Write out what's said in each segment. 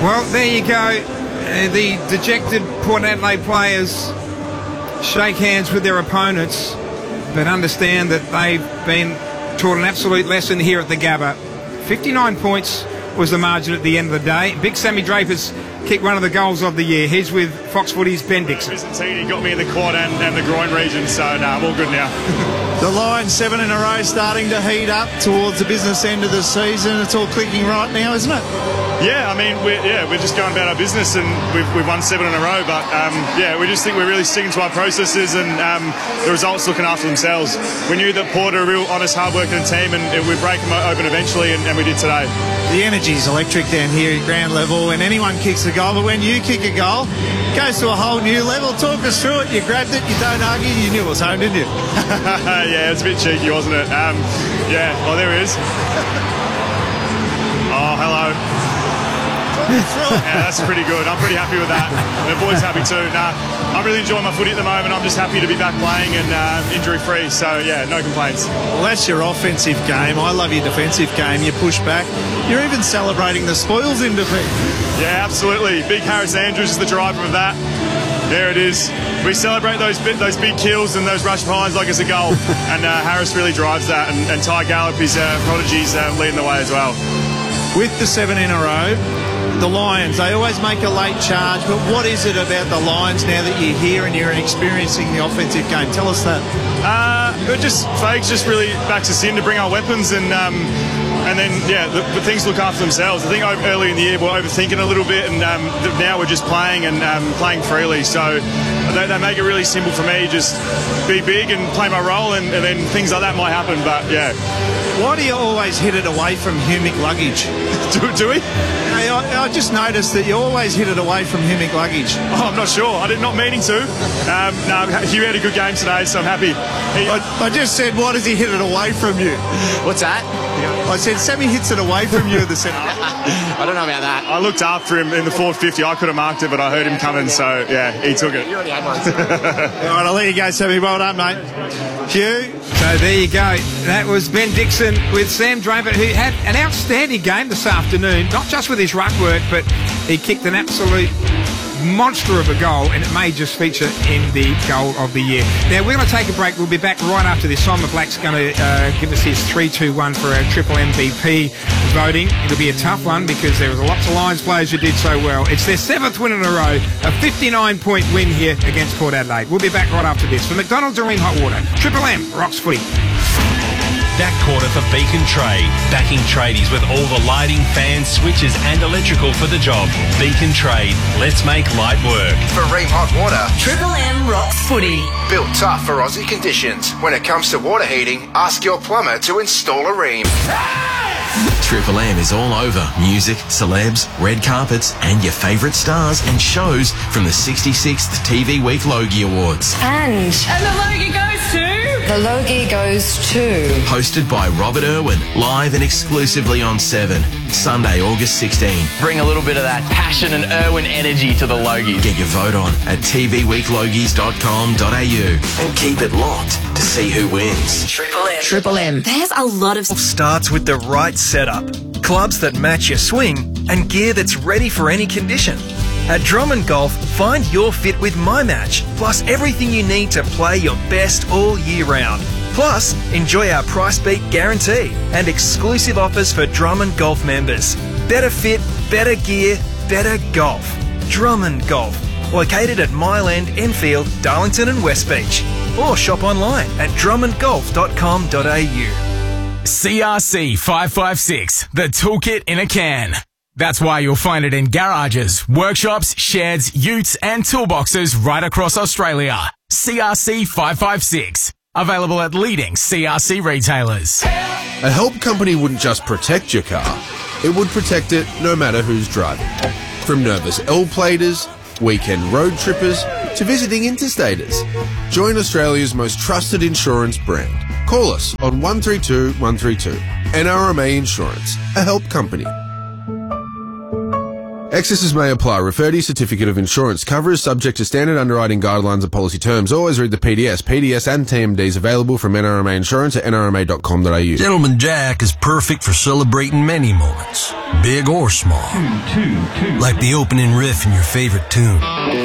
Well, there you go. The dejected Port Adelaide players shake hands with their opponents, but understand that they've been taught an absolute lesson here at the Gabba. 59 points was the margin at the end of the day. Big Sammy Draper's kicked one of the goals of the year. He's with Fox Footy's Ben Dixon. Byzantini got me in the quad and the groin region, so I'm all good now. The Lions 7 in a row starting to heat up towards the business end of the season. It's all clicking right now, isn't it? Yeah, I mean, we're just going about our business, and we've won 7 in a row. But we just think we're really sticking to our processes, and the results looking after themselves. We knew that Port are a real honest, hard-working team, and we'd break them open eventually, and we did today. The energy's electric down here at ground level when anyone kicks a goal, but when you kick a goal, it goes to a whole new level. Talk us through it. You grabbed it, you don't argue, you knew it was home, didn't you? Yeah, it's a bit cheeky, wasn't it? Oh, there he is. Oh, hello. Yeah, that's pretty good. I'm pretty happy with that. The boys happy too. I'm really enjoying my footy at the moment. I'm just happy to be back playing and injury-free. So, yeah, no complaints. Well, that's your offensive game. I love your defensive game. You push back. You're even celebrating the spoils in defence. Yeah, absolutely. Big Harris Andrews is the driver of that. There it is. We celebrate those big kills and those rush behinds like it's a goal. And Harris really drives that. And Ty Gallop, his prodigies, leading the way as well. With the 7 in a row, the Lions, they always make a late charge, but what is it about the Lions now that you're here and you're experiencing the offensive game? Tell us that. Fags just really backs us in to bring our weapons, and then, the things look after themselves. I think early in the year we're overthinking a little bit, and now we're just playing and playing freely. So they make it really simple for me. Just be big and play my role, and then things like that might happen. But, yeah. Why do you always hit it away from Hugh McLuggage? Do we? I just noticed that you always hit it away from Hugh McLuggage. Oh, I'm not sure. I did not meaning to. Hugh had a good game today, so I'm happy. I just said, why does he hit it away from you? What's that? I said, Sammy hits it away from you at the centre. I don't know about that. I looked after him in the 450. I could have marked it, but I heard him coming, so, yeah, he took it. You already had one. All right, I'll let you go, Sammy. Well done, mate. Hugh. So there you go. That was Ben Dixon with Sam Draper, who had an outstanding game this afternoon, not just with his ruck work, but he kicked an absolute monster of a goal, and it may just feature in the goal of the year. Now, we're going to take a break. We'll be back right after this. Simon Black's going to give us his 3-2-1 for our Triple MVP voting. It'll be a tough one because there was lots of Lions players who did so well. It's their 7th win in a row, a 59-point win here against Port Adelaide. We'll be back right after this. For McDonald's Doreen Hot Water, Triple M rocks footy. That quarter for Beacon Trade, backing tradies with all the lighting, fans, switches and electrical for the job. Beacon Trade, let's make light work. For Ream Hot Water, Triple M rocks footy. Built tough for Aussie conditions. When it comes to water heating, ask your plumber to install a Ream. Triple M is all over music, celebs, red carpets and your favourite stars and shows from the 66th TV Week Logie Awards. And the Logie goes to... The Logie goes to... Hosted by Robert Irwin, live and exclusively on 7. Sunday, August 16. Bring a little bit of that passion and Irwin energy to the Logies. Get your vote on at tvweeklogies.com.au and keep it locked to see who wins. Triple M. Triple M. There's a lot of... Starts with the right setup. Clubs that match your swing and gear that's ready for any condition. At Drummond Golf, find your fit with My Match, plus everything you need to play your best all year round. Plus, enjoy our price beat guarantee and exclusive offers for Drummond Golf members. Better fit, better gear, better golf. Drummond Golf, located at Mile End, Enfield, Darlington and West Beach. Or shop online at drummondgolf.com.au. CRC 556, the toolkit in a can. That's why you'll find it in garages, workshops, sheds, utes and toolboxes right across Australia. CRC 556. Available at leading CRC retailers. A help company wouldn't just protect your car, it would protect it no matter who's driving. From nervous L-platers, weekend road trippers, to visiting interstaters. Join Australia's most trusted insurance brand. Call us on 132 132. NRMA Insurance, a help company. Excesses may apply. Refer to your certificate of insurance. Cover is subject to standard underwriting guidelines and policy terms. Always read the PDS. PDS and TMDs available from NRMA Insurance at nrma.com.au. Gentleman Jack is perfect for celebrating many moments, big or small. Like the opening riff in your favorite tune.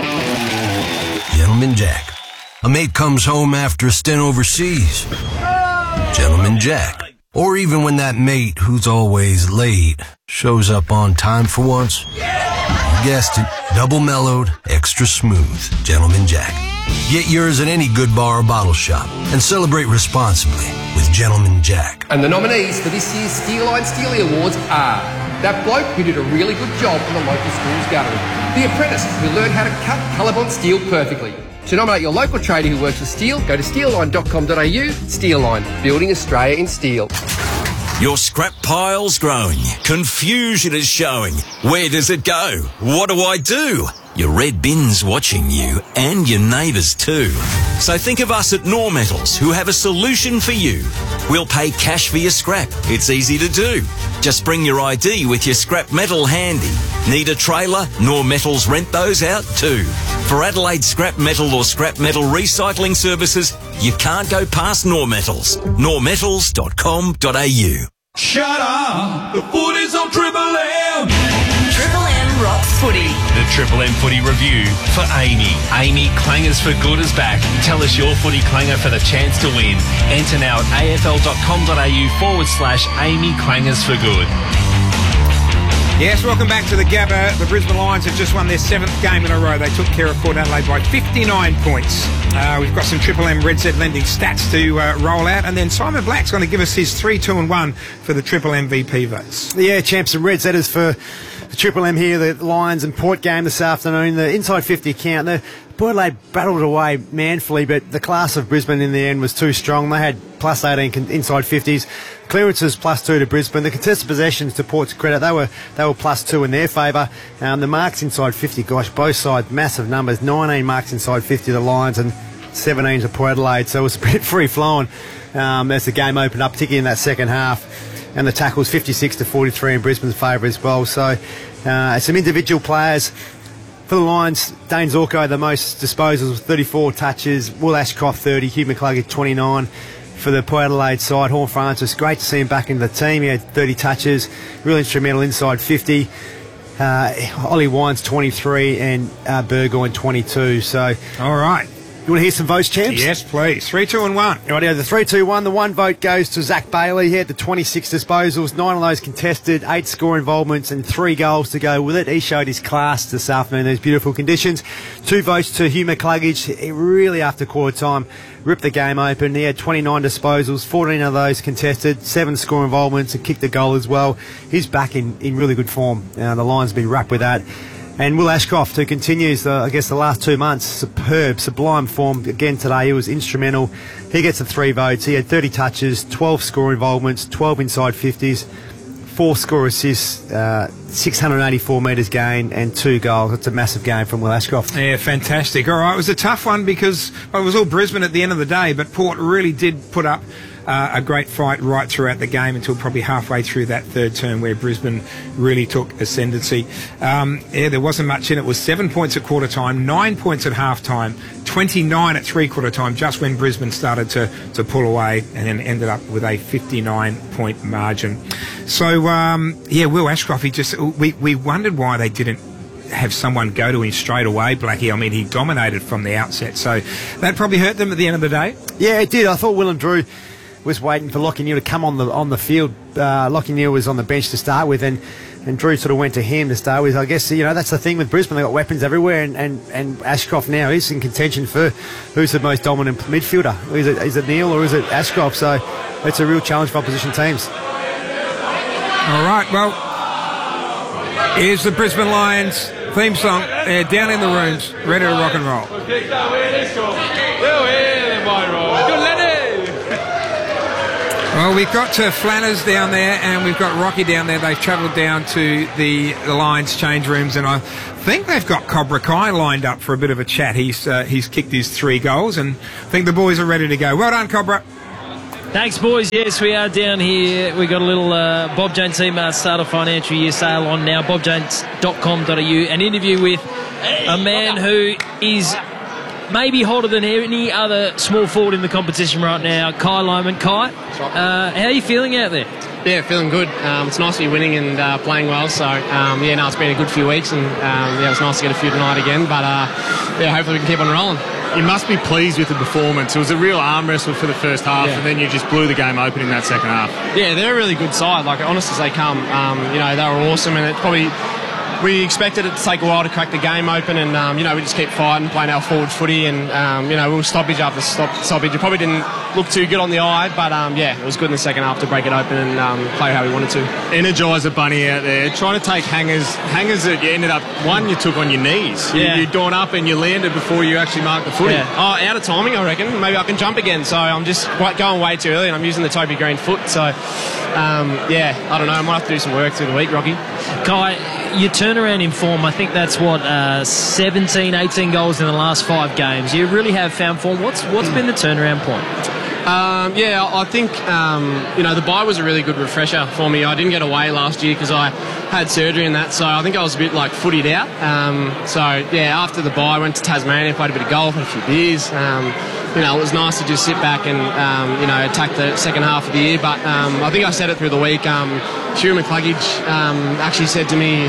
Gentleman Jack. A mate comes home after a stint overseas. Gentleman Jack. Or even when that mate, who's always late, shows up on time for once. You guessed it, double mellowed, extra smooth, Gentleman Jack. Get yours at any good bar or bottle shop and celebrate responsibly with Gentleman Jack. And the nominees for this year's Steeline Steely Awards are that bloke who did a really good job on the local school's gallery, the apprentice who learned how to cut Colorbond steel perfectly. To nominate your local trader who works with steel, go to steelline.com.au. Steelline, building Australia in steel. Your scrap pile's growing. Confusion is showing. Where does it go? What do I do? Your red bin's watching you, and your neighbours too. So think of us at Nor Metals, who have a solution for you. We'll pay cash for your scrap. It's easy to do. Just bring your ID with your scrap metal handy. Need a trailer? Nor Metals rent those out too. For Adelaide scrap metal or scrap metal recycling services, you can't go past Nor Metals. normetals.com.au. Shut up! The footy's on Triple M! Triple M rocks footy. The Triple M Footy Review for Amy. Amy, Clangers for Good is back. Tell us your footy clanger for the chance to win. Enter now at afl.com.au/Amy Clangers for Good. Yes, welcome back to the Gabba. The Brisbane Lions have just won their 7th game in a row. They took care of Port Adelaide by 59 points. We've got some Triple M Red Set lending stats to roll out, and then Simon Black's going to give us his 3, 2 and 1 for the Triple MVP votes. Yeah, champs and Red Setters for the Triple M here, the Lions and Port game this afternoon. The inside 50 count. The Port Adelaide battled away manfully, but the class of Brisbane in the end was too strong. They had plus 18 inside 50s. Clearances plus 2 to Brisbane. The contested possessions, to Port's credit, they were plus 2 in their favour. The marks inside 50, gosh, both sides, massive numbers. 19 marks inside 50 to the Lions and 17 to Port Adelaide. So it was a bit free flowing as the game opened up, particularly in that second half. And the tackles 56 to 43 in Brisbane's favour as well. So some individual players. For the Lions, Dane Zorko, the most disposals with 34 touches. Will Ashcroft 30, Hugh McCluggage 29. For the Port Adelaide side, Horn Francis, great to see him back into the team. He had 30 touches, real instrumental inside 50. Ollie Wines 23 and Burgoyne 22. So, all right. You want to hear some votes, champs? Yes, please. 3, 2 and 1. Rightio, the 3, 2, 1. The 1 vote goes to Zach Bailey. He had the 26 disposals, 9 of those contested, 8 score involvements and 3 goals to go with it. He showed his class this afternoon in these beautiful conditions. 2 votes to Hugh McCluggage. He really, after quarter time, ripped the game open. He had 29 disposals, 14 of those contested, 7 score involvements and kicked a goal as well. He's back in really good form. The Lions have been wrapped with that. And Will Ashcroft, who continues, the last 2 months, superb, sublime form. Again today, he was instrumental. He gets the 3 votes. He had 30 touches, 12 score involvements, 12 inside 50s, 4 score assists, 684 metres gained and 2 goals. That's a massive game from Will Ashcroft. Yeah, fantastic. All right, it was a tough one because it was all Brisbane at the end of the day, but Port really did put up a great fight right throughout the game until probably halfway through that third term where Brisbane really took ascendancy. There wasn't much in it. It was 7 points at quarter time, 9 points at half time, 29 at three-quarter time, just when Brisbane started to pull away and then ended up with a 59-point margin. So, Will Ashcroft, we wondered why they didn't have someone go to him straight away, Blackie. I mean, he dominated from the outset, so that probably hurt them at the end of the day. Yeah, it did. I thought Willem Drew was waiting for Lachie Neale to come on the field. Lachie Neale was on the bench to start with, and Drew sort of went to him to start with. I guess, that's the thing with Brisbane. They've got weapons everywhere, and Ashcroft now is in contention for who's the most dominant midfielder. Is it Neale or is it Ashcroft? So it's a real challenge for opposition teams. All right, well, here's the Brisbane Lions theme song. They're down in the rooms, ready to rock and roll. Well, we've got Flanners down there and we've got Rocky down there. They've travelled down to the Lions change rooms, and I think they've got Cobra Kai lined up for a bit of a chat. He's kicked his 3 goals, and I think the boys are ready to go. Well done, Cobra. Thanks, boys. Yes, we are down here. We got a little Bob Jones Email Start of Financial Year sale on now. BobJones.com.au. An interview with a man who is maybe hotter than any other small forward in the competition right now, Kai Lohmann. Kai, how are you feeling out there? Yeah, feeling good. It's nice to be winning and playing well. So, it's been a good few weeks, and it's nice to get a few tonight again. But hopefully we can keep on rolling. You must be pleased with the performance. It was a real arm wrestle for the first half, and then you just blew the game open in that second half. Yeah, they're a really good side. Like, honest as they come. They were awesome, and it probably. We expected it to take a while to crack the game open, and we just keep fighting, playing our forward footy, and we were stoppage after stoppage. It probably didn't look too good on the eye, but it was good in the second half to break it open and play how we wanted to. Energizer Bunny out there trying to take hangers that you ended up you took on your knees. You'd gone up and you landed before you actually marked the footy. Out of timing, I reckon. Maybe I can jump again, so I'm just going way too early, and I'm using the Toby Green foot. So I don't know. I might have to do some work through the week, Rocky. Kai, your turnaround in form, I think that's 17, 18 goals in the last 5 games. You really have found form. What's been the turnaround point? I think the bye was a really good refresher for me. I didn't get away last year because I had surgery and that, so I think I was a bit footied out. After the bye, I went to Tasmania, played a bit of golf, had a few beers. It was nice to just sit back and attack the second half of the year. But I think I said it through the week. Hugh McCluggage actually said to me,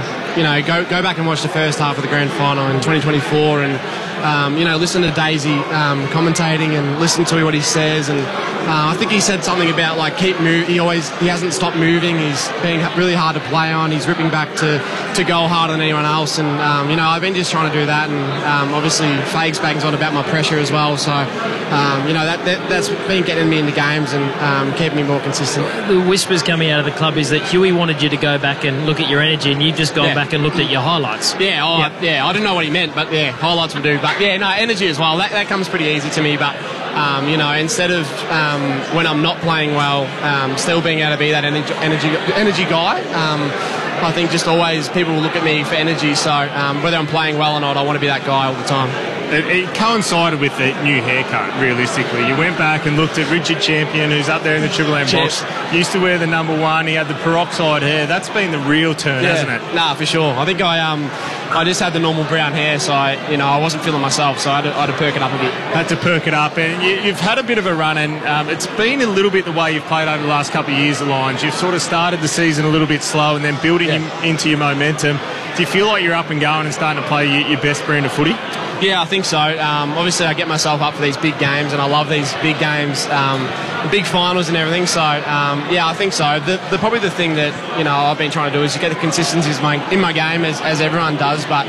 go back and watch the first half of the grand final in 2024 and listen to Daisy commentating and listen to what he says. And I think he said something about keep moving. He hasn't stopped moving. He's being really hard to play on. He's ripping back to goal harder than anyone else. And I've been just trying to do that. And obviously Fags bang's on about my pressure as well. So that's been getting me into games and keeping me more consistent. The whispers coming out of the club is that Huey wanted you to go back and look at your energy, and you've just gone back and looked at your highlights. I didn't know what he meant, but highlights will do. But energy as well. That comes pretty easy to me. But instead of when I'm not playing well, still being able to be that energy guy. I think just always people will look at me for energy. So whether I'm playing well or not, I want to be that guy all the time. It coincided with the new haircut, realistically. You went back and looked at Richard Champion, who's up there in the Triple M box. Used to wear the number 1. He had the peroxide hair. That's been the real turn, hasn't it? Nah, for sure. I think I just had the normal brown hair, so I wasn't feeling myself, so I had to perk it up a bit. Had to perk it up, and you've had a bit of a run, and it's been a little bit the way you've played over the last couple of years, the Lions. You've sort of started the season a little bit slow and then building into your momentum. Do you feel like you're up and going and starting to play your best brand of footy? Yeah, I think so. Obviously, I get myself up for these big games, and I love these big games, big finals and everything. So, I think so. Probably the thing that I've been trying to do is to get the consistency in my game, as everyone does. But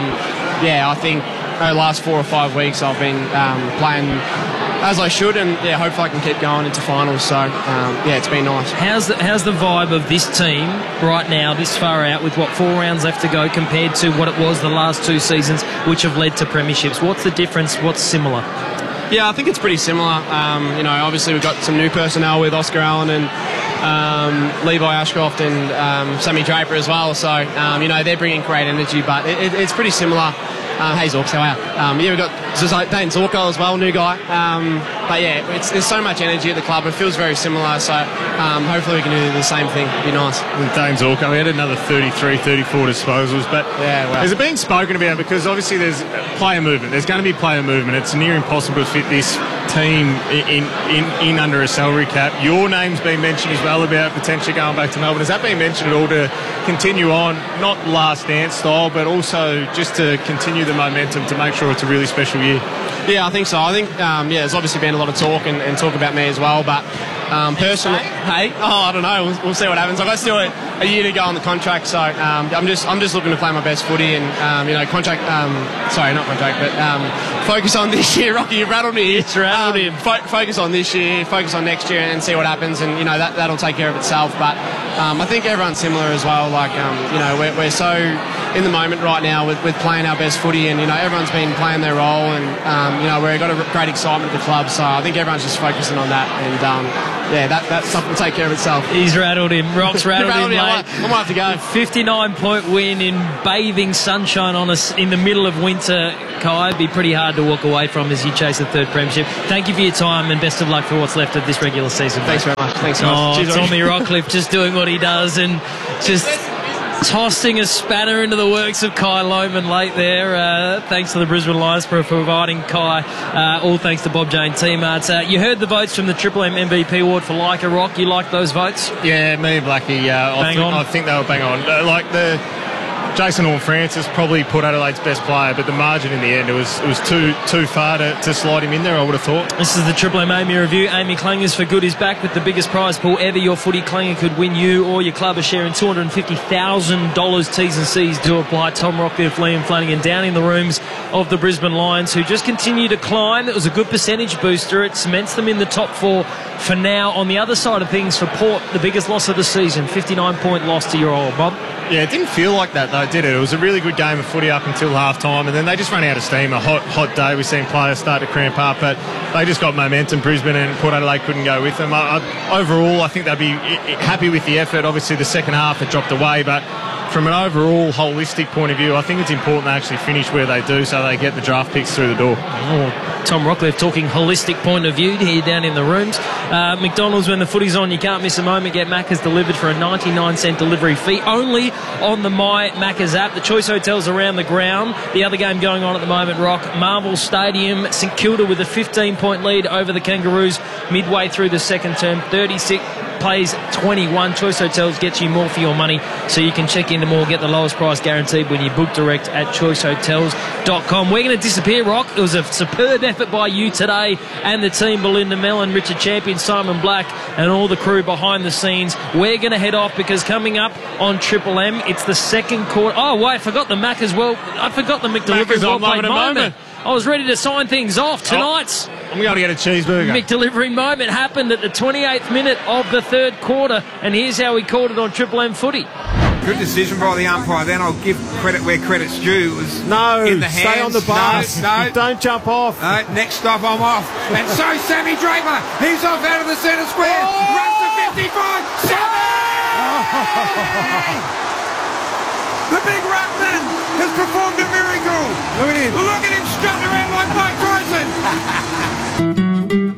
I think over the last 4 or 5 weeks, I've been playing as I should, and hopefully I can keep going into finals. So it's been nice. How's the vibe of this team right now, this far out, with 4 rounds left to go, compared to what it was the last 2 seasons, which have led to premierships? What's the difference? What's similar? Yeah, I think it's pretty similar. Obviously we've got some new personnel with Oscar Allen and Levi Ashcroft and Sammy Draper as well. So they're bringing great energy, but it's pretty similar. Hey Zorks, how are you? We've got Dane Zorko as well, new guy. There's so much energy at the club. It feels very similar, so hopefully we can do the same thing. It'd be nice. With Dane Zorko, we had another 33, 34 disposals, but has it been spoken about? Because obviously there's player movement. There's going to be player movement. It's near impossible to fit this team in under a salary cap. Your name's been mentioned as well about potentially going back to Melbourne. Has that been mentioned at all to continue on, not last dance style, but also just to continue the momentum to make sure it's a really special year? Yeah, I think so. I think there's obviously been a lot of talk and talk about me as well, but personally, I don't know. We'll see what happens. I've got still a year to go on the contract, so I'm just looking to play my best footy and focus on this year. Rocky, you rattled me. It's rattled him. Focus on this year, focus on next year, and see what happens. And that'll take care of itself. But I think everyone's similar as well. We're so in the moment right now with playing our best footy, and everyone's been playing their role, and we've got a great excitement at the club. So I think everyone's just focusing on that, and that's something to take care of itself. He's rattled him. Rock's rattled him, mate. I might have to go. 59-point win in bathing sunshine on us in the middle of winter. Kai, it'd be pretty hard to walk away from as you chase the third premiership. Thank you for your time, and best of luck for what's left of this regular season. Thanks very much. Thanks, guys. Cheers, Tommy Rockcliffe just doing what he does and just tossing a spanner into the works of Kai Lohmann late there. Thanks to the Brisbane Lions for providing Kai. All thanks to Bob Jane teammates. You heard the votes from the Triple M MVP award for Leica Rock. You like those votes? Yeah, me and Blackie. I think they were bang on. Jason Horne-Francis probably put Adelaide's best player, but the margin in the end, it was too far to slide him in there, I would have thought. This is the Triple M Amy review. Amy Clangers for Good is back with the biggest prize pool ever. Your footy clanger could win you or your club a share in $250,000. T's and C's do apply. Tom Rockcliffe, Liam Flanagan down in the rooms of the Brisbane Lions, who just continue to climb. It was a good percentage booster. It cements them in the top four for now. On the other side of things, for Port, the biggest loss of the season, 59-point loss to your old Bob. Yeah, it didn't feel like that though, did it? It was a really good game of footy up until half-time, and then they just ran out of steam. A hot day. We've seen players start to cramp up, but they just got momentum. Brisbane and Port Adelaide couldn't go with them. Overall, I think they'd be happy with the effort. Obviously, the second half it dropped away, but from an overall holistic point of view, I think it's important they actually finish where they do so they get the draft picks through the door. Tom Rockcliffe talking holistic point of view here down in the rooms. McDonald's, when the footy's on, you can't miss a moment. Get Macca's delivered for a 99-cent delivery fee only on the My Macca's app. The Choice Hotels around the ground. The other game going on at the moment, Rock, Marvel Stadium, St Kilda with a 15-point lead over the Kangaroos midway through the second term. 36 plays 21. Choice Hotels gets you more for your money, so you can check into more, get the lowest price guaranteed when you book direct at choicehotels.com. We're going to disappear, Rock. It was a superb effort by you today and the team, Belinda Mellon, Richard Champion, Simon Black, and all the crew behind the scenes. We're going to head off because coming up on Triple M, it's the second quarter. Oh, wait, I forgot the Mac as well. I forgot the McDelivery well-played moment. I was ready to sign things off. Tonight's I'm going to get a cheeseburger. McDelivery moment happened at the 28th minute of the third quarter, and here's how we called it on Triple M footy. Good decision by the umpire. Then I'll give credit where credit's due. It was in the hands. Stay on the bus. No. Don't jump off. Next stop, I'm off. And so Sammy Draper, he's off out of the centre square. Runs to 55. Sammy! The big ruckman has performed a miracle. Look at him. Look at him strutting around like Mike Tyson.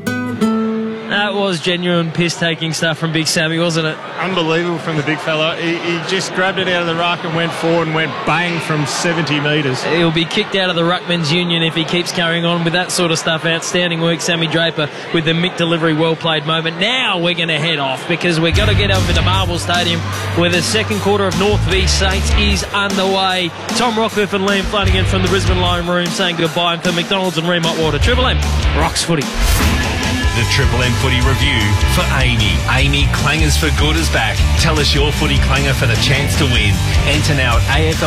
That was genuine piss-taking stuff from Big Sammy, wasn't it? Unbelievable from the big fella. He just grabbed it out of the ruck and went forward and went bang from 70 metres. He'll be kicked out of the Ruckman's Union if he keeps carrying on with that sort of stuff. Outstanding work, Sammy Draper, with the McDelivery well-played moment. Now we're going to head off because we've got to get over to Marvel Stadium where the second quarter of North v Saints is underway. Tom Rockcliffe and Liam Flanagan from the Brisbane Lion Room saying goodbye, and for McDonald's and Remote Water, Triple M rocks footy. The Triple M Footy Review for Amy. Amy Clangers for Good is back. Tell us your footy clanger for the chance to win. Enter now at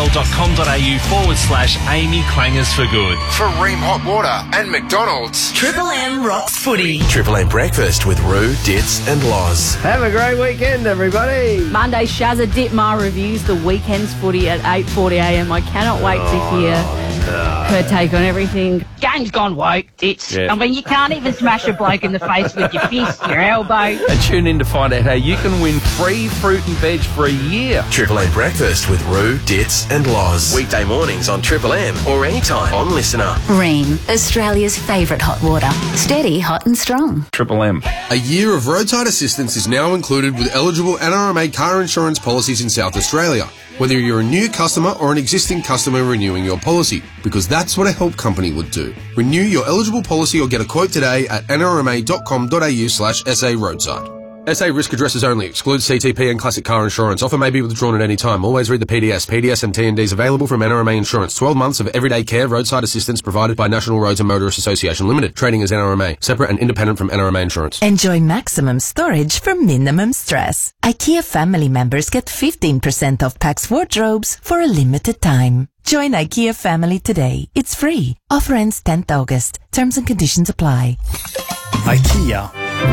afl.com.au/Amy Clangers for Good. For Ream Hot Water and McDonald's. Triple M rocks footy. Triple M Breakfast with Roo, Ditz and Loz. Have a great weekend, everybody. Monday, Shazza Ditmar reviews the weekend's footy at 8:40am. I cannot wait to hear her take on everything. Game's gone woke, Ditz. Yeah. I mean, you can't even smash a bloke in the face with your fist, your elbow. And tune in to find out how you can win free fruit and veg for a year. Triple M Breakfast with Roo, Ditz and Loz. Weekday mornings on Triple M or anytime on Listener. Ream, Australia's favourite hot water. Steady, hot and strong. Triple M. A year of roadside assistance is now included with eligible NRMA car insurance policies in South Australia, whether you're a new customer or an existing customer renewing your policy, because that's what a help company would do. Renew your eligible policy or get a quote today at nrma.com.au/SA roadside. SA risk addresses only. Excludes CTP and classic car insurance. Offer may be withdrawn at any time. Always read the PDS. PDS and TNDs available from NRMA Insurance. 12 months of everyday care, roadside assistance provided by National Roads and Motorists Association Limited. Trading as NRMA. Separate and independent from NRMA Insurance. Enjoy maximum storage for minimum stress. IKEA family members get 15% off PAX wardrobes for a limited time. Join IKEA family today. It's free. Offer ends 10th August. Terms and conditions apply. IKEA.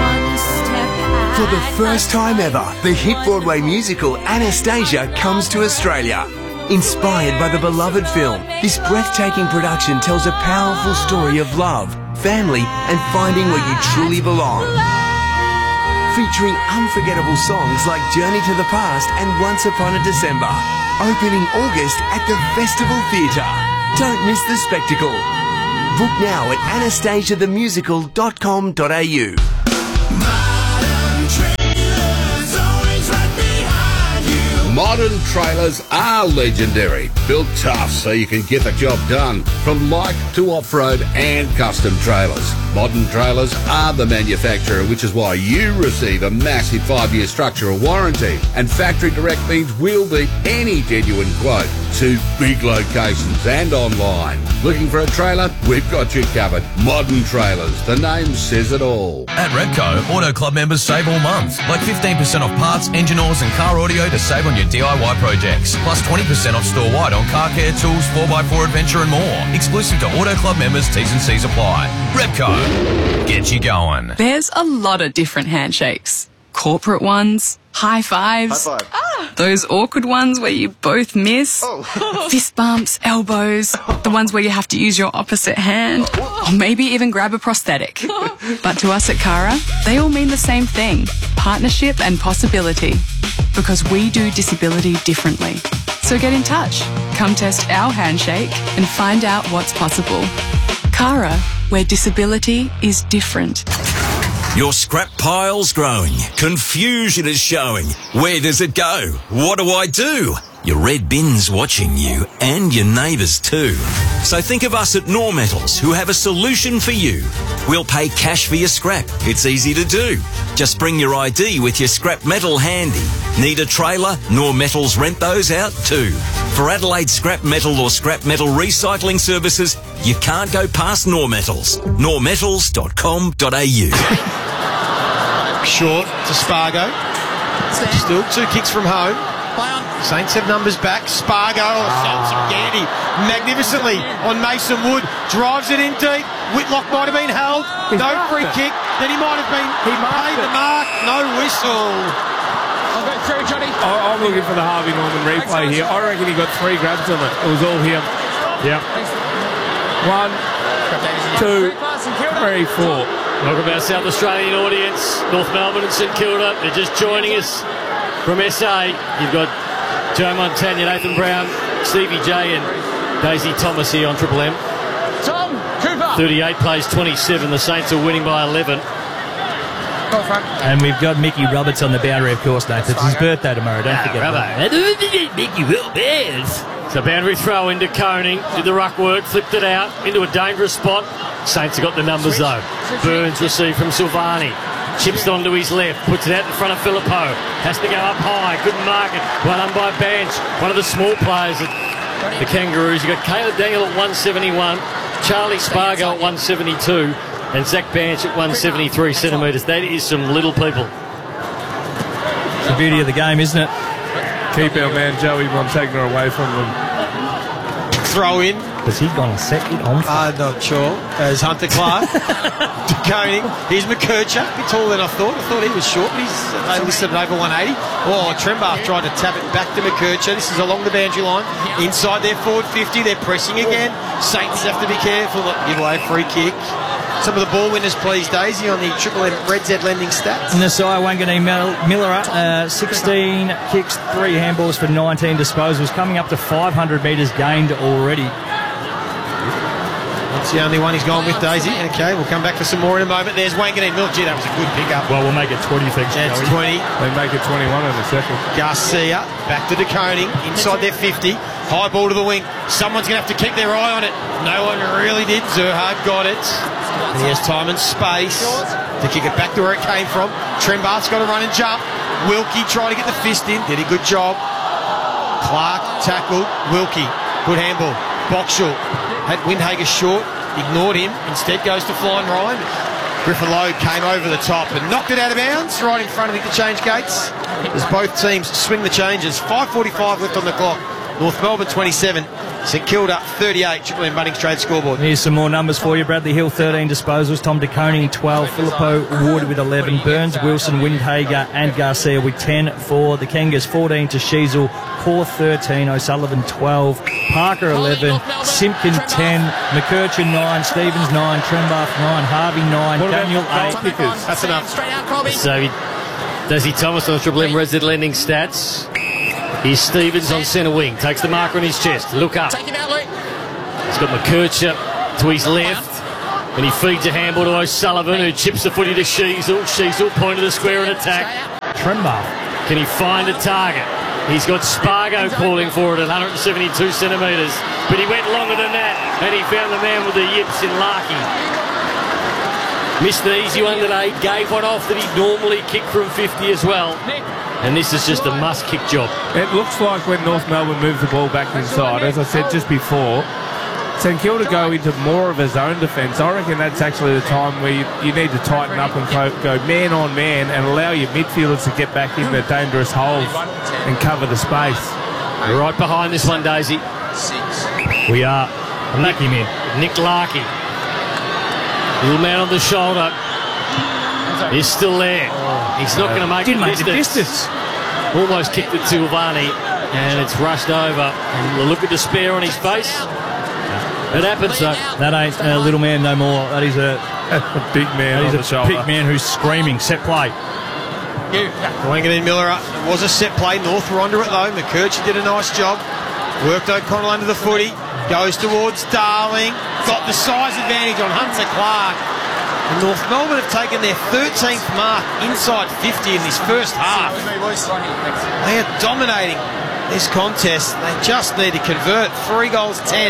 For the first time ever, the hit Broadway musical Anastasia comes to Australia. Inspired by the beloved film, this breathtaking production tells a powerful story of love, family, and finding where you truly belong. Featuring unforgettable songs like Journey to the Past and Once Upon a December. Opening August at the Festival Theatre. Don't miss the spectacle. Book now at anastasiathemusical.com.au. Modern trailers are legendary. Built tough so you can get the job done. From light to off-road and custom trailers. Modern trailers are the manufacturer, which is why you receive a massive 5-year structural warranty. And factory direct means we'll beat any genuine quote to big locations and online. Looking for a trailer? We've got you covered. Modern Trailers. The name says it all. At Repco, Auto Club members save all month. Like 15% off parts, engine oils and car audio to save on your DIY projects. Plus 20% off store-wide on car care, tools, 4x4 adventure and more. Exclusive to Auto Club members, T's and C's apply. Repco. Get you going. There's a lot of different handshakes. Corporate ones, high fives. High five. Those awkward ones where you both miss. Fist bumps, elbows. The ones where you have to use your opposite hand. Or maybe even grab a prosthetic. But to us at Cara, they all mean the same thing. Partnership and possibility. Because we do disability differently. So get in touch. Come test our handshake and find out what's possible. Cara, where disability is different. Your scrap pile's growing. Confusion is showing. Where does it go? What do I do? Your red bin's watching you and your neighbours too. So think of us at Nor Metals, who have a solution for you. We'll pay cash for your scrap. It's easy to do. Just bring your ID with your scrap metal handy. Need a trailer? Nor Metals rent those out too. For Adelaide scrap metal or scrap metal recycling services, you can't go past Nor Metals. normetals.com.au. Short to Spargo. Still 2 kicks from home. Saints have numbers back. Spargo stops Gandy magnificently on Mason Wood. Drives it in deep. Whitlock might have been held. No free kick. Then he might have been. He paid the mark. No whistle. I'm looking for the Harvey Norman replay here. I reckon he got 3 grabs on it. It was all him. Yep. 1, 2, 3, 4. Welcome our South Australian audience, North Melbourne and St Kilda. They're just joining us from SA. You've got Joe Montagna, Nathan Brown, Stevie J and Daisy Thomas here on Triple M. Tom Cooper. 38 plays 27. The Saints are winning by 11. And we've got Mickey Roberts on the boundary, of course, Nathan. It's his birthday tomorrow, don't forget that. Mickey Roberts. So boundary throw into Koning, did the ruck work, flipped it out into a dangerous spot. Saints have got the numbers though. Burns received from Silvani. Chips onto his left, puts it out in front of Filippo. Has to go up high, good market. Well done by Bench, one of the small players at the Kangaroos. You've got Caleb Daniel at 171, Charlie Spargo at 172, and Zach Bench at 173 centimetres. That is some little people. It's the beauty of the game, isn't it? Keep our man Joey Montagna away from them. Throw in. Has he gone and set it on? I'm not sure. There's Hunter Clark. De Koning. Here's McKercher. A bit taller than I thought. I thought he was short, but he's listed at over 180. Oh, Trembath tried to tap it back to McKercher. This is along the boundary line. Inside their forward 50. They're pressing again. Saints have to be careful. Give away a free kick. Some of the ball winners, please, Daisy, on the Triple M Red Z lending stats. Nasai Wangani Miller, 16 kicks, 3 handballs for 19 disposals, coming up to 500 metres gained already. That's the only one he's gone with, Daisy. Okay, we'll come back for some more in a moment. There's Wangani Miller. Gee, that was a good pickup. Well, we'll make it 20, thanks. That's 20. They make it 21 in a second. Garcia, back to De Koning, inside their 50. High ball to the wing. Someone's going to have to keep their eye on it. No one really did. Zerhard got it. And he has time and space to kick it back to where it came from. Trembath's got to run and jump. Wilkie trying to get the fist in. Did a good job. Clark tackled. Wilkie. Good handball. Boxall had Windhager short. Ignored him. Instead goes to Flying Ryan. Griffin Lowe came over the top and knocked it out of bounds right in front of the interchange gates as both teams swing the changes. 5:45 left on the clock. North Melbourne 27, St Kilda 38, Triple M Bunnings Trade scoreboard. Here's some more numbers for you. Bradley Hill, 13 disposals. Tom De Koning, 12. Filippo Ward with 11. Burns, Wilson, Windhager and Garcia with 10 for the Kangas. 14 to Sheasel. Core 13. O'Sullivan, 12. Parker, 11. Simpkin, 10. McCurchin, 9. Stevens, 9. Trembath, 9. Harvey, 9. Daniel, 8. That's enough. So Desi Thomas on the Triple M Resident Lending stats. Here's Stevens on centre wing. Takes the marker on his chest. Look up. He's got McCurcher to his left. And he feeds a handball to O'Sullivan, who chips the footy to Sheasel. Sheasel point to the square and attack. Trembath. Can he find a target? He's got Spargo calling for it at 172 centimetres. But he went longer than that. And he found the man with the yips in Larky. Missed the easy one today. Gave one off that he'd normally kick from 50 as well. And this is just a must-kick job. It looks like when North Melbourne moved the ball back inside, as I said just before, St Kilda go into more of a zone defence. I reckon that's actually the time where you need to tighten up and go man on man and allow your midfielders to get back in the dangerous holes and cover the space. We're right behind this one, Daisy. We are. Lucky man. Nick Larky. Little man on the shoulder. He's still there. He's not going to make the distance. Almost kicked it to Ivani, and it's rushed over. And the look of despair on his face. It happens, though. That ain't a little man no more. That is a big man on the shoulder. Big man who's screaming. Set play. Going it in Miller. It was a set play. North were onto it, though. McCurchy did a nice job. Worked O'Connell under the footy. Goes towards Darling. Got the size advantage on Hunter Clark. And North Melbourne have taken their 13th mark inside 50 in this first half. They are dominating this contest. They just need to convert. 3 goals, 10.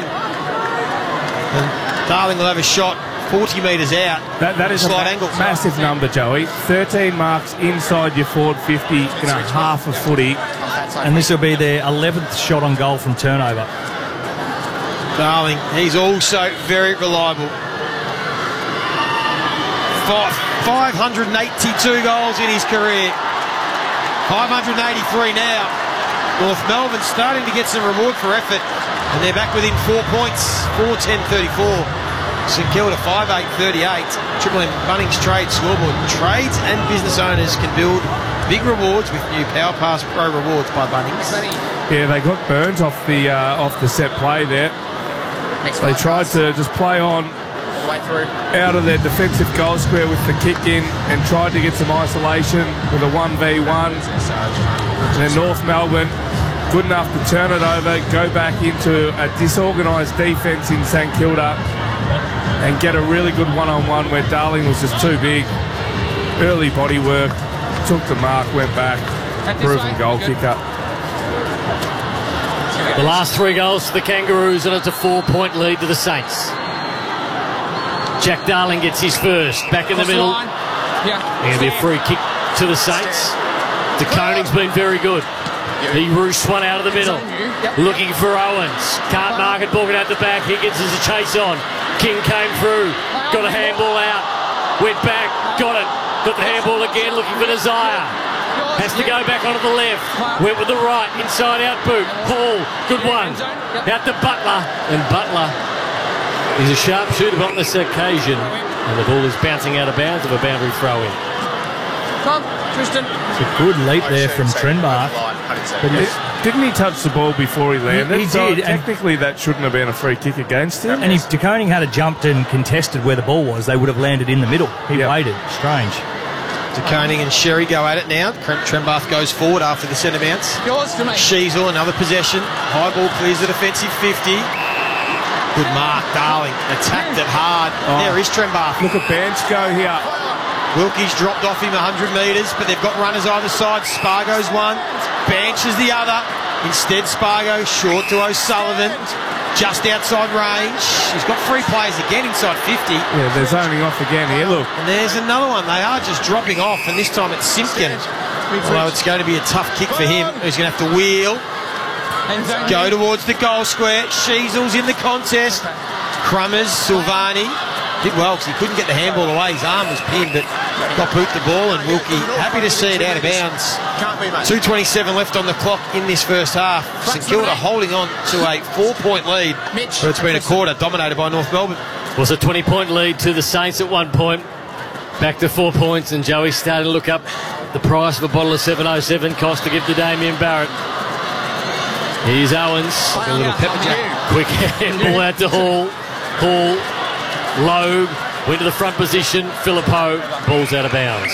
And Darling will have a shot 40 metres out. That is a massive number, Joey. 13 marks inside your forward 50 in a half of footy. And this will be their 11th shot on goal from turnover. Darling, he's also very reliable. 582 goals in his career. 583 now. North Melbourne starting to get some reward for effort. And they're back within 4 points. 4-10-34. St Kilda 5-8-38. Triple M Bunnings Trade scoreboard. Trades and business owners can build big rewards with new Power Pass Pro rewards by Bunnings. Yeah, they got Burns off the set play there. They tried to just play on out of their defensive goal square with the kick in and tried to get some isolation with a 1v1. And then North Melbourne, good enough to turn it over, go back into a disorganised defence in St Kilda and get a really good one-on-one where Darling was just too big. Early body work, took the mark, went back, proven goal kicker. The last 3 goals for the Kangaroos, and it's a 4-point lead to the Saints. Jack Darling gets his first. Back in the middle. Going to be a free kick to the Saints. De Koning's been very good. He roosted one out of the middle. Looking for Owens. Can't mark it. Ball out the back. Higgins is a chase on. King came through. Got a handball out. Went back. Got it. Got the handball again. Looking for Desire. Has to go back onto the left. Went with the right. Inside out boot. Paul. Good one. Out to Butler. And Butler is a sharp shooter on this occasion. And the ball is bouncing out of bounds of a boundary throw in. It's a good leap there from Trenbar. Didn't he touch the ball before he landed? He so did. Technically, that shouldn't have been a free kick against him. And if De Koning had jumped and contested where the ball was, they would have landed in the middle. He waited. Strange. De Koning and Sherry go at it now. Trembath goes forward after the centre bounce. Sheasel, another possession. High ball clears the defensive 50. Good mark, Darling. Attacked it hard. There is Trembath. Look at Bench go here. Wilkie's dropped off him 100 metres, but they've got runners either side. Spargo's one. Bench is the other. Instead, Spargo short to O'Sullivan. Just outside range. He's got 3 players again inside 50. Yeah, they're zoning off again here, look. And there's another one. They are just dropping off, and this time it's Simpkin. Although it's going to be a tough kick for him. He's going to have to wheel. Go towards the goal square. Sheasel's in the contest. Crummers, Silvani. Did well because he couldn't get the handball away. His arm was pinned, but got boot the ball, and Wilkie happy to see it out of bounds. 2:27 left on the clock in this first half. St Kilda holding on to a 4-point lead. So it's been a quarter dominated by North Melbourne. Was a 20-point lead to the Saints at one point. Back to 4 points, and Joey started to look up the price of a bottle of 707 cost to give to Damien Barrett. Here's Owens. Like a little pepper jack. Quick handball out to Hall. Hall, Logue, went to the front position. Philippou, ball's out of bounds.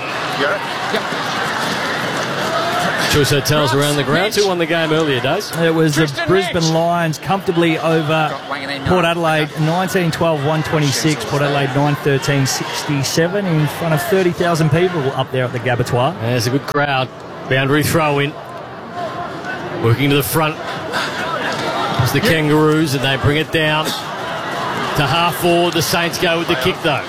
Choice Hotels around the ground. Who won the game earlier, Dave? It was the Brisbane Lions comfortably over Port Adelaide 19-12-126. Port Adelaide 9-13-67 in front of 30,000 people up there at the Gabatoir. There's a good crowd. Boundary throw in. Working to the front. It's the Kangaroos, and they bring it down to half forward. The Saints go with the kick, though.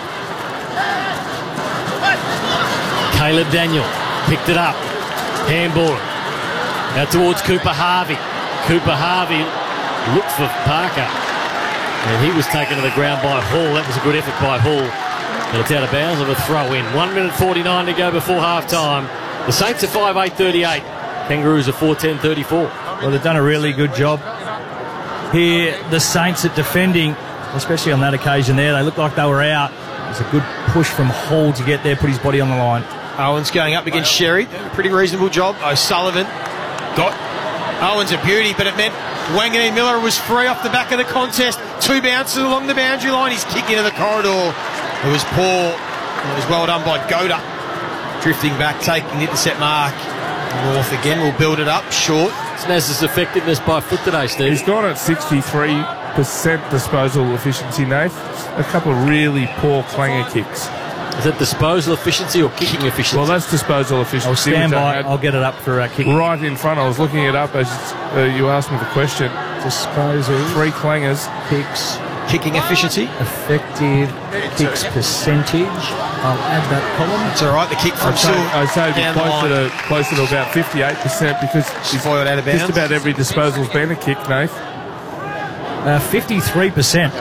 Caleb Daniel picked it up. Handball out towards Cooper Harvey. Cooper Harvey looked for Parker, and he was taken to the ground by Hall. That was a good effort by Hall, but it's out of bounds of a throw in. 1 minute 49 to go before half time. The Saints are 5-8-38. Kangaroos are 4-10-34. Well, they've done a really good job here. The Saints at defending, especially on that occasion there, they looked like they were out. It was a good push from Hall to get there, put his body on the line. Owens going up against Sherry. Pretty reasonable job. O'Sullivan got Owens a beauty, but it meant Wanganeen Miller was free off the back of the contest. 2 bounces along the boundary line. His kick into the corridor. It was poor. It was well done by Goda. Drifting back, taking the intercept mark. North again will build it up, short. Snaz's effectiveness by foot today, Steve. He's gone at 63% disposal efficiency, Nath. A couple of really poor clanger kicks. Is that disposal efficiency or kicking efficiency? Well, that's disposal efficiency. I'll stand by. I'll get it up for kicking. Right in front. I was looking it up as you asked me the question. Disposal. 3 clangers. Kicks. Kicking efficiency. Effective kicks percentage. I'll add that column. It's all right. The kick from Sil. I'd say it'd be closer to about 58% because he's foiled out of bounds. Just about every disposal's been a kick, Nath. 53%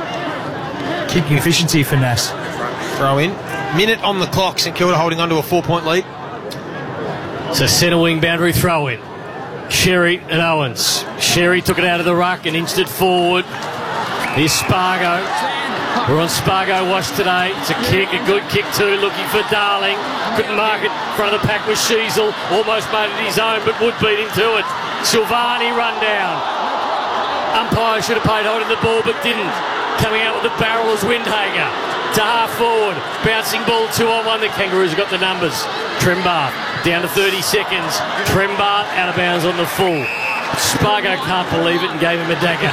kicking efficiency for Nas. Throw in. Minute on the clock. St Kilda holding on to a 4-point lead. It's a centre wing boundary throw in. Sherry and Owens. Sherry took it out of the ruck and inched it forward. Here's Spargo. We're on Spargo watch today. It's a kick, a good kick too, looking for Darling. Couldn't mark it. Front of the pack was Sheasel. Almost made it his own, but Wood beat him to it. Silvani run down. Umpire should have paid hold of the ball, but didn't. Coming out with the barrel is Windhager. To half forward. Bouncing ball 2-on-1. The Kangaroos have got the numbers. Trembar down to 30 seconds. Trembar out of bounds on the full. Spargo can't believe it and gave him a dagger.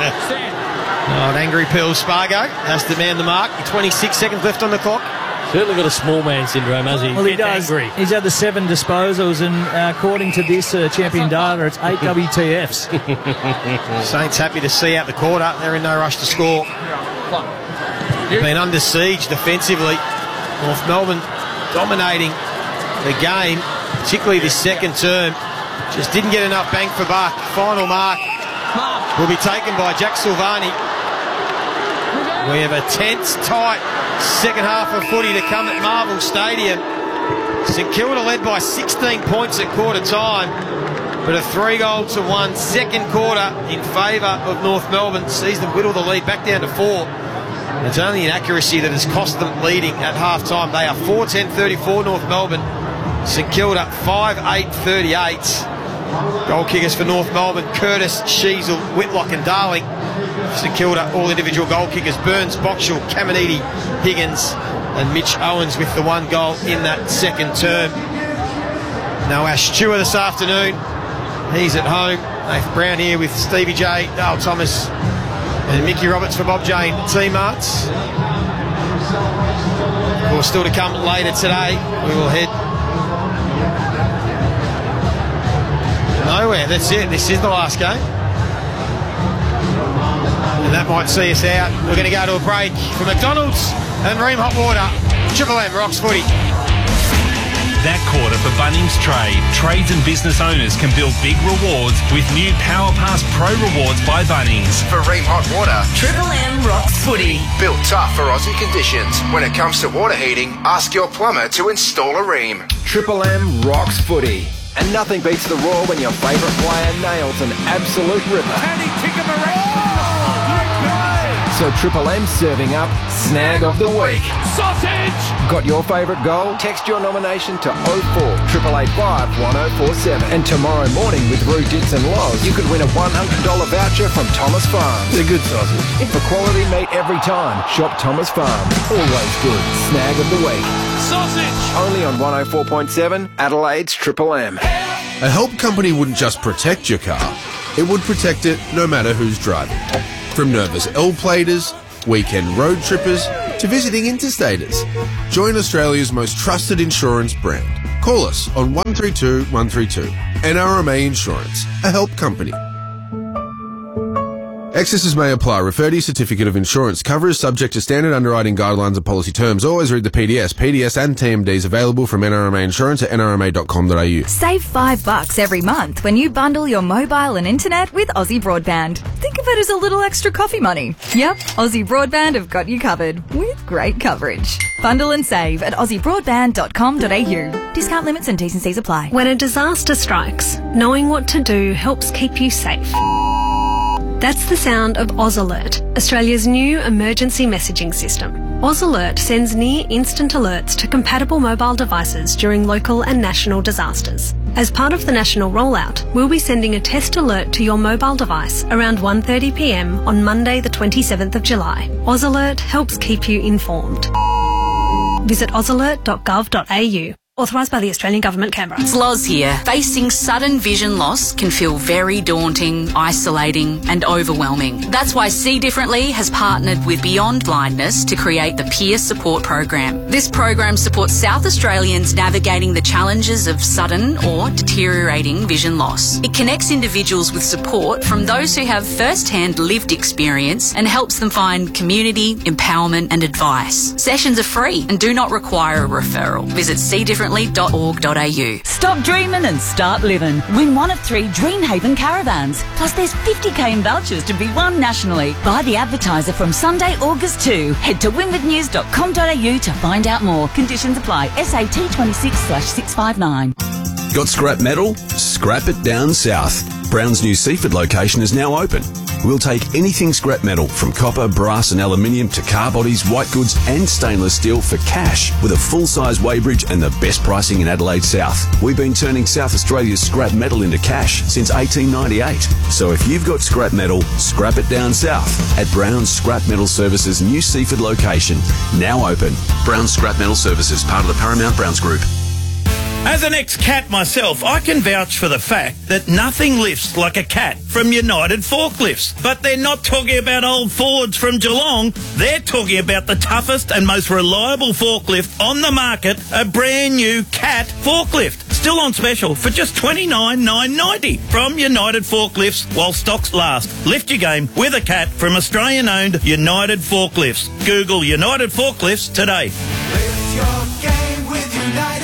An angry Pearl Spargo has to man the mark. 26 seconds left on the clock. Certainly got a small man syndrome, has he? Well, he does. Angry. He's had the 7 disposals, and according to this champion data, it's 8 WTFs. Saints happy to see out the quarter. They're in no rush to score. They've been under siege defensively. North Melbourne dominating the game, particularly this second term. Just didn't get enough bang for buck. Final mark will be taken by Jack Silvani. We have a tense, tight second half of footy to come at Marvel Stadium. St Kilda led by 16 points at quarter time, but a 3-1 second quarter in favour of North Melbourne sees them whittle the lead back down to 4. It's only inaccuracy that has cost them leading at half time. They are 4-10-34 North Melbourne. St Kilda 5-8-38. Goal kickers for North Melbourne: Curtis, Sheasel, Whitlock and Darling. St Kilda, all individual goal kickers: Burns, Boxall, Caminiti, Higgins and Mitch Owens with the 1 goal in that second term. No Ash Stewart this afternoon. He's at home. Nathan Brown here with Stevie J, Dale Thomas and Mickey Roberts for Bob Jane Teamarts. Of course, still to come later today, we will head nowhere. That's it. This is the last game. And that might see us out. We're going to go to a break for McDonald's and Ream Hot Water. Triple M Rocks Footy. That quarter for Bunnings Trade. Trades and business owners can build big rewards with new Power Pass Pro rewards by Bunnings. For Ream Hot Water, Triple M rocks footy. built tough for Aussie conditions. When it comes to water heating, ask your plumber to install a Ream. Triple M rocks footy. And nothing beats the roar when your favourite player nails an absolute ripper. So Triple M serving up Snag of the Week. Sausage! Got your favourite goal? Text your nomination to 04 885 1047. And tomorrow morning with Roo, Dits and Loz, you could win a $100 voucher from Thomas Farms. They're good sausage. For quality meat every time, shop Thomas Farms. Always good. Snag of the Week. Sausage! Only on 104.7 Adelaide's Triple M. A help company wouldn't just protect your car, it would protect it no matter who's driving. From nervous L-platers, weekend road trippers, to visiting interstaters. Join Australia's most trusted insurance brand. Call us on 132 132. NRMA Insurance, a help company. Excesses may apply. Refer to your certificate of insurance. Cover is subject to standard underwriting guidelines and policy terms. Always read the PDS. PDS and TMDs available from NRMA Insurance at nrma.com.au. Save $5 every month when you bundle your mobile and internet with Aussie Broadband. Think of it as a little extra coffee money. Yep, Aussie Broadband have got you covered with great coverage. Bundle and save at aussiebroadband.com.au. Discount limits and T's and C's apply. When a disaster strikes, knowing what to do helps keep you safe. That's the sound of Oz Alert, Australia's new emergency messaging system. Oz Alert sends near instant alerts to compatible mobile devices during local and national disasters. As part of the national rollout, we'll be sending a test alert to your mobile device around 1:30 p.m. on Monday the 27th of July. Oz Alert helps keep you informed. Visit ozalert.gov.au. Authorised by the Australian Government, Canberra. It's Loz here. Facing sudden vision loss can feel very daunting, isolating and overwhelming. That's why See Differently has partnered with Beyond Blindness to create the Peer Support Program. This program supports South Australians navigating the challenges of sudden or deteriorating vision loss. It connects individuals with support from those who have first-hand lived experience and helps them find community, empowerment and advice. Sessions are free and do not require a referral. Visit seedifferently.org.au. Stop dreaming and start living. Win one of 3 Dreamhaven caravans. Plus there's 50k in vouchers to be won nationally. Buy the advertiser from Sunday, August 2. Head to winwithnews.com.au to find out more. Conditions apply. SAT 26/659. Got scrap metal? Scrap it down south. Brown's new Seaford location is now open. We'll take anything scrap metal from copper, brass and aluminium to car bodies, white goods and stainless steel for cash with a full-size weighbridge and the best pricing in Adelaide South. We've been turning South Australia's scrap metal into cash since 1898. So if you've got scrap metal, scrap it down south at Brown's Scrap Metal Services new Seaford location. Now open. Brown's Scrap Metal Services, part of the Paramount Browns Group. As an ex-cat myself, I can vouch for the fact that nothing lifts like a cat from United Forklifts. But they're not talking about old Fords from Geelong. They're talking about the toughest and most reliable forklift on the market, a brand new Cat forklift. Still on special for just $29,990 from United Forklifts while stocks last. Lift your game with a Cat from Australian-owned United Forklifts. Google United Forklifts today. Lift your game with United.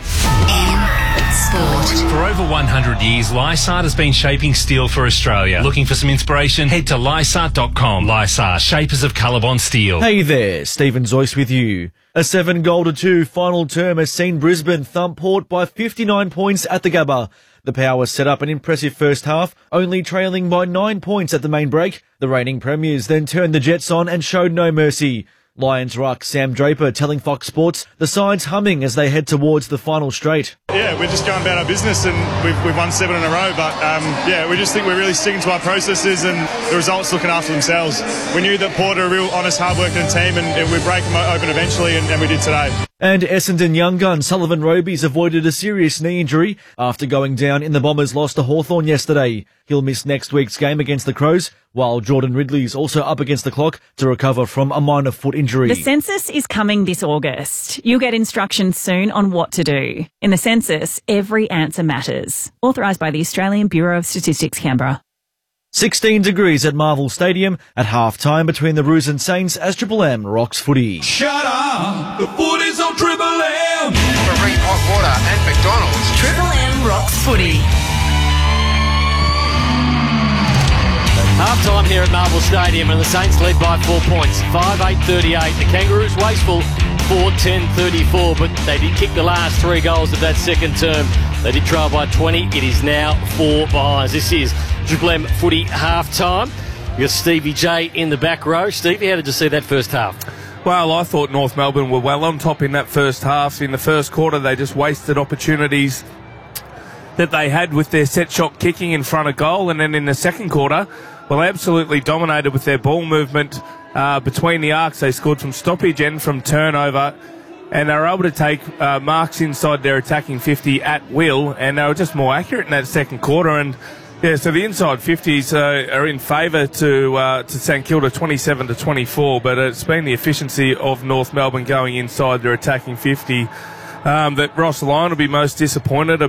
For over 100 years, Lysart has been shaping steel for Australia. Looking for some inspiration? Head to lysart.com. Lysart, shapers of Colorbond steel. Hey there, Stephen Zoyce with you. A 7-2 final term has seen Brisbane thump Port by 59 points at the Gabba. The Powers set up an impressive first half, only trailing by 9 points at the main break. The reigning premiers then turned the Jets on and showed no mercy. Lions ruck Sam Draper telling Fox Sports the side's humming as they head towards the final straight. Yeah, we're just going about our business and we've won 7 in a row, but we just think we're really sticking to our processes and the results looking after themselves. We knew that Port are a real honest, hard-working team and we'd break them open eventually and we did today. And Essendon young gun Sullivan Robies avoided a serious knee injury after going down in the Bombers' loss to Hawthorn yesterday. He'll miss next week's game against the Crows, while Jordan Ridley's also up against the clock to recover from a minor foot injury. The census is coming this August. You'll get instructions soon on what to do. In the census, every answer matters. Authorised by the Australian Bureau of Statistics, Canberra. 16 degrees at Marvel Stadium at half-time between the Roos and Saints as Triple M rocks footy. Shut up! The footy's on Triple M! For Ream Hot Water McDonald's. Triple M rocks footy. Half-time here at Marvel Stadium, and the Saints lead by 4 points. 5-8-38. The Kangaroos wasteful, 4-10-34, but they did kick the last 3 goals of that second term. They did trail by 20. It is now 4 behinds. This is Triple M footy half-time. You've got Stevie J in the back row. Stevie, how did you see that first half? Well, I thought North Melbourne were well on top in that first half. In the first quarter, they just wasted opportunities that they had with their set shot kicking in front of goal. And then in the second quarter, well, they absolutely dominated with their ball movement between the arcs. They scored from stoppage and from turnover, and they were able to take marks inside their attacking 50 at will, and they were just more accurate in that second quarter. And yeah, so the inside 50s are in favour to St Kilda 27-24, but it's been the efficiency of North Melbourne going inside their attacking 50 that Ross Lyon will be most disappointed